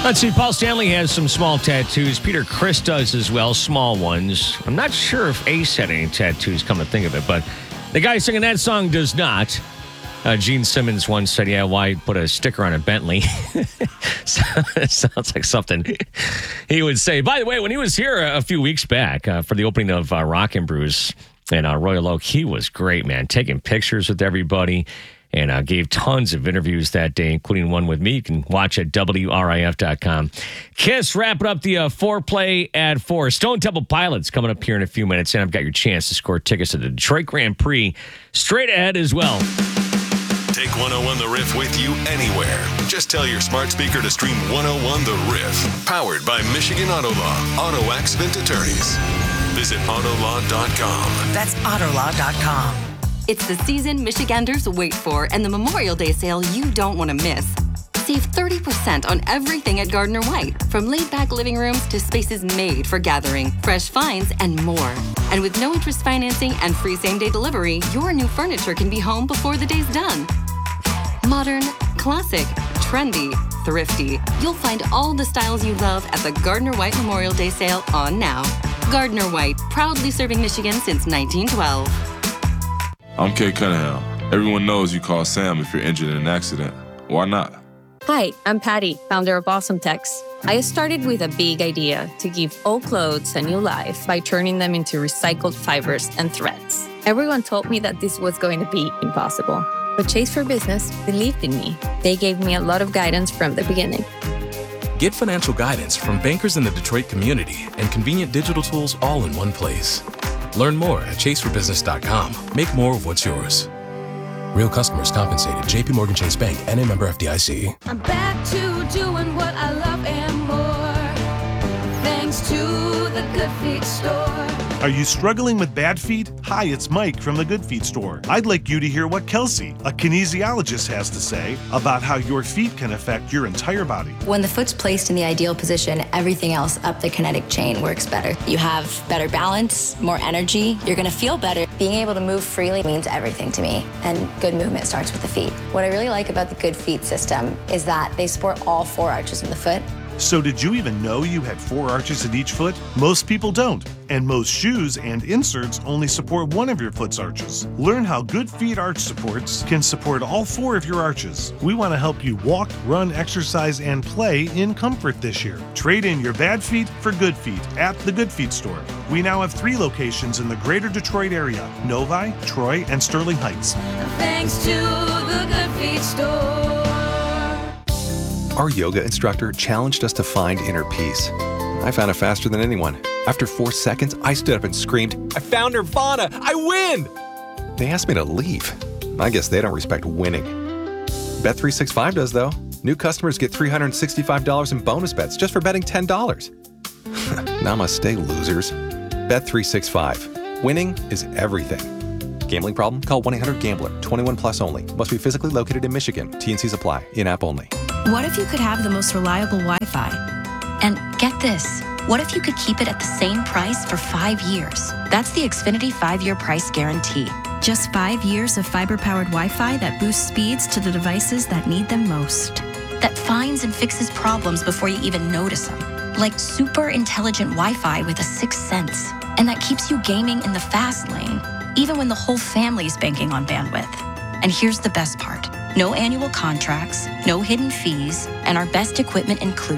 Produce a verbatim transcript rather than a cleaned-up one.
Let's see, Paul Stanley has some small tattoos. Peter Criss does as well, small ones. I'm not sure if Ace had any tattoos, come to think of it, but the guy singing that song does not. Uh, Gene Simmons once said, yeah, why put a sticker on a Bentley? So, it sounds like something he would say. By the way, when he was here a, a few weeks back uh, for the opening of uh, Rock and Brews in uh, Royal Oak, he was great, man, taking pictures with everybody. And uh, gave tons of interviews that day, including one with me. You can watch at W R I F dot com. Kiss wrapping up the uh, foreplay at four. Stone Temple Pilots coming up here in a few minutes. And I've got your chance to score tickets to the Detroit Grand Prix straight ahead as well. Take one oh one The Riff with you anywhere. Just tell your smart speaker to stream one oh one The Riff. Powered by Michigan Auto Law. Auto accident attorneys. Visit auto law dot com. That's auto law dot com. It's the season Michiganders wait for and the Memorial Day sale you don't want to miss. Save thirty percent on everything at Gardner White, from laid-back living rooms to spaces made for gathering, fresh finds, and more. And with no interest financing and free same-day delivery, your new furniture can be home before the day's done. Modern, classic, trendy, thrifty. You'll find all the styles you love at the Gardner White Memorial Day sale on now. Gardner White, proudly serving Michigan since nineteen twelve. I'm Kay Cunningham. Everyone knows you call Sam if you're injured in an accident. Why not? Hi, I'm Patty, founder of Awesome Tex. I started with a big idea to give old clothes a new life by turning them into recycled fibers and threads. Everyone told me that this was going to be impossible. But Chase for Business believed in me. They gave me a lot of guidance from the beginning. Get financial guidance from bankers in the Detroit community and convenient digital tools all in one place. Learn more at chase for business dot com. Make more of what's yours. Real customers compensated. J P Morgan Chase Bank, N A member F D I C. I'm back to doing what I love and more. Thanks to the Good Feet store. Are you struggling with bad feet? Hi, it's Mike from the Good Feet store. I'd like you to hear what Kelsey, a kinesiologist, has to say about how your feet can affect your entire body. When the foot's placed in the ideal position, everything else up the kinetic chain works better. You have better balance, more energy, you're gonna feel better. Being able to move freely means everything to me, and good movement starts with the feet. What I really like about the Good Feet system is that they support all four arches in the foot. So did you even know you had four arches in each foot? Most people don't, and most shoes and inserts only support one of your foot's arches. Learn how Good Feet arch supports can support all four of your arches. We want to help you walk, run, exercise, and play in comfort this year. Trade in your bad feet for good feet at the Good Feet store. We now have three locations in the greater Detroit area: Novi, Troy, and Sterling Heights. Thanks to the Good Feet store. Our yoga instructor challenged us to find inner peace. I found it faster than anyone. After four seconds, I stood up and screamed, "I found Nirvana! I win!" They asked me to leave. I guess they don't respect winning. Bet three sixty-five does, though. New customers get three hundred sixty-five dollars in bonus bets just for betting ten dollars. Namaste, losers. Bet three sixty-five. Winning is everything. Gambling problem? Call one eight hundred gambler. twenty-one plus only. Must be physically located in Michigan. T N Cs apply. In-app only. What if you could have the most reliable Wi-Fi? And get this, what if you could keep it at the same price for five years? That's the Xfinity five-year price guarantee. Just five years of fiber-powered Wi-Fi that boosts speeds to the devices that need them most. That finds and fixes problems before you even notice them. Like super intelligent Wi-Fi with a sixth sense. And that keeps you gaming in the fast lane, even when the whole family's banking on bandwidth. And here's the best part. No annual contracts, no hidden fees, and our best equipment includes